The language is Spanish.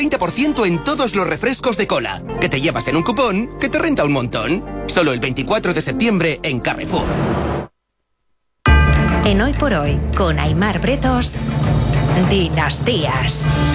30% en todos los refrescos de cola, que te llevas en un cupón que te renta un montón. Solo el 24 de septiembre en Carrefour. En Hoy por Hoy, con Aimar Bretos, Dinastías.